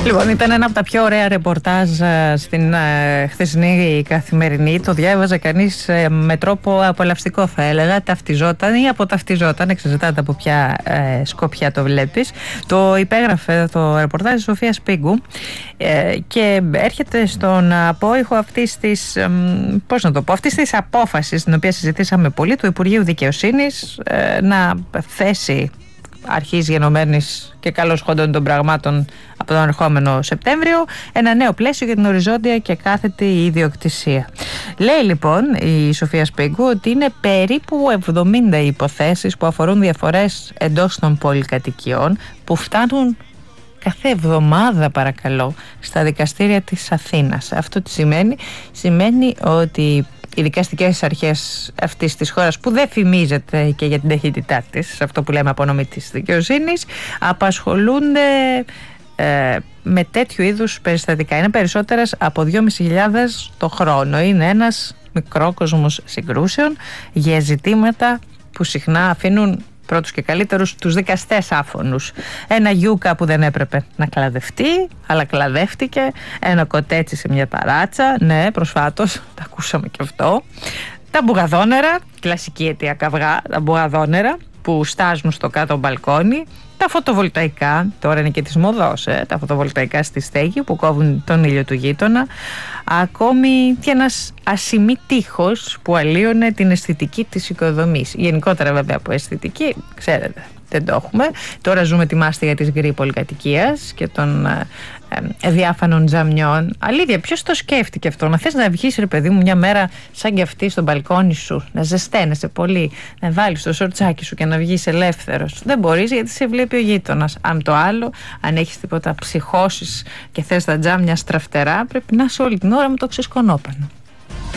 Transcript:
Λοιπόν, ήταν ένα από τα πιο ωραία ρεπορτάζ στην χθεσινή Καθημερινή. Το διάβαζε κανείς με τρόπο απολαυστικό, θα έλεγα. Ταυτιζόταν ή αποταυτιζόταν, εξαρτάται από ποια σκοπιά το βλέπεις. Το υπέγραφε το ρεπορτάζ η Σοφία Σπίγκου και έρχεται στον απόϊχο αυτής της, αυτής της απόφασης, την οποία συζητήσαμε πολύ, του Υπουργείου Δικαιοσύνης να θέσει αρχής γενομένης και καλώς χοντών των πραγμάτων από τον ερχόμενο Σεπτέμβριο ένα νέο πλαίσιο για την οριζόντια και κάθετη ιδιοκτησία. Λέει λοιπόν η Σοφία Σπίγκου ότι είναι περίπου 70 οι υποθέσεις που αφορούν διαφορές εντός των πολυκατοικιών που φτάνουν κάθε εβδομάδα, παρακαλώ, στα δικαστήρια της Αθήνας. Αυτό τι σημαίνει? Σημαίνει ότι οι δικαστικές αρχές αυτής της χώρας, που δεν φημίζεται και για την ταχύτητά της, αυτό που λέμε απονομή της δικαιοσύνης, απασχολούνται με τέτοιου είδους περιστατικά. Είναι περισσότερες από 2.500 το χρόνο. Είναι ένας μικρόκοσμος συγκρούσεων για ζητήματα που συχνά αφήνουν πρώτους και καλύτερους τους δικαστές άφωνους. Ένα γιούκα που δεν έπρεπε να κλαδευτεί, αλλά κλαδεύτηκε. Ένα κοτέτσι σε μια ταράτσα. Ναι, προσφάτως, τα ακούσαμε και αυτό. Τα μπουγαδόνερα, κλασική αιτία καυγά, τα μπουγαδόνερα που στάζουν στο κάτω μπαλκόνι. Τα φωτοβολταϊκά, τώρα είναι και της μοδός, τα φωτοβολταϊκά στη στέγη που κόβουν τον ήλιο του γείτονα. Ακόμη και ένας ασημί τείχος που αλλίωνε την αισθητική της οικοδομής. Γενικότερα βέβαια από αισθητική, ξέρετε, δεν το έχουμε. Τώρα ζούμε τη μάστιγα της γκρι πολυκατοικίας και των διάφανων τζαμιών. Αλήθεια, ποιος το σκέφτηκε αυτό? Να θες να βγεις, ρε παιδί μου, μια μέρα σαν κι αυτή στο μπαλκόνι σου, να ζεσταίνεσαι πολύ, να βάλεις το σορτσάκι σου και να βγεις ελεύθερος? Δεν μπορείς, γιατί σε βλέπει ο γείτονας. Αν το άλλο, αν έχεις τίποτα ψυχώσεις και θες τα τζάμια στραφτερά, πρέπει να είσαι όλη την ώρα με το ξεσκονόπανο.